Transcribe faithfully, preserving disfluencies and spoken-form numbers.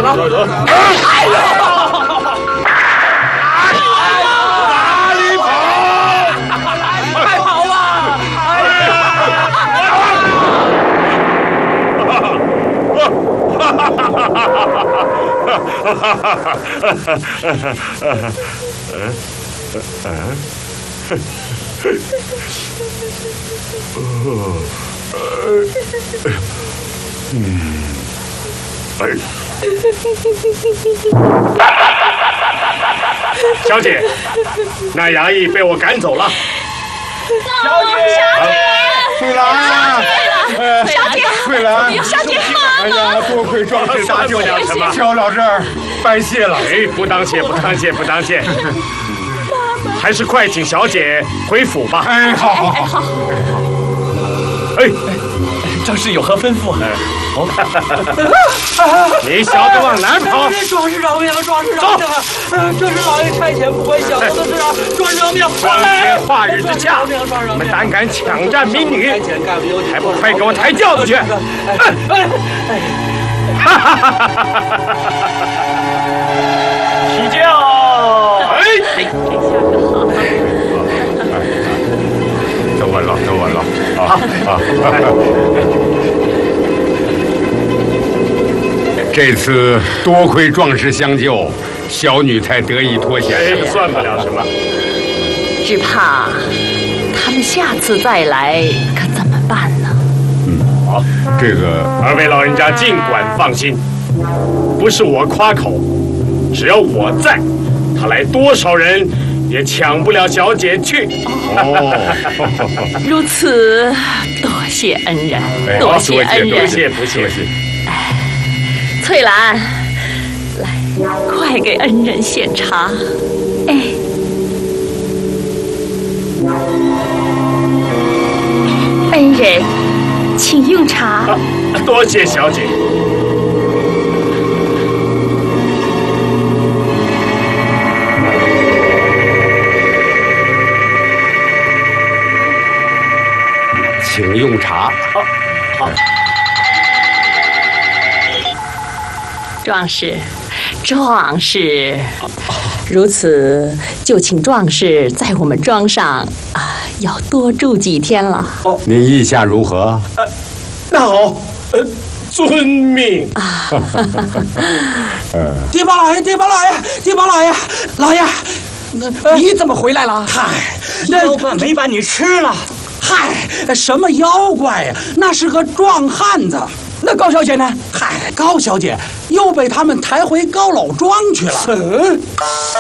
了。哎呦！哪里跑？快跑啊！哎呀！哈哈哈哈哈！嗯嗯。 嗯，哎，小姐，那衙役被我赶走了。 小姐， 翠兰， 小姐， 翠兰， 小姐， 哎呀，多亏壮士搭救，交到这儿，拜谢了。 哎，不当谢，不当谢，不当谢。还是快请小姐回府吧。 哎，好好好。 哎， 张氏有何吩咐？ 哦，你小子往哪跑？ 壮士饶命！壮士饶命！这是老爷差遣不关小人的事啊！壮士饶命！ 光天化日之下，你们胆敢抢占民女，还不快给我抬轿子去！哎哎！哈哈哈哈哈哈！起轿！哎， 等稳了，等稳了。啊啊！这次多亏壮士相救，小女才得以脱险。 哎，算不了什么。 只怕他们下次再来，可怎么办呢？ 嗯，好，这个二位老人家尽管放心，不是我夸口，只要我在，他来多少人也抢不了小姐去。 哦， 如此，多谢恩人，多谢恩人， 多谢不谢。 翠兰，来，快给恩人献茶。哎，恩人，请用茶。 啊、多谢小姐。 请用茶。 好，好。 壮士，壮士，如此就请壮士在我们庄上啊，要多住几天了。 哦，您意下如何？ 呃，那好，呃，遵命。啊， 呃，地方老爷，地方老爷，地方老爷，老爷，你怎么回来了？嗨， 妖怪没把你吃了。 嗨，什么妖怪呀？那是个壮汉子。那高小姐呢？嗨，高小姐又被他们抬回高老庄去了。嗯。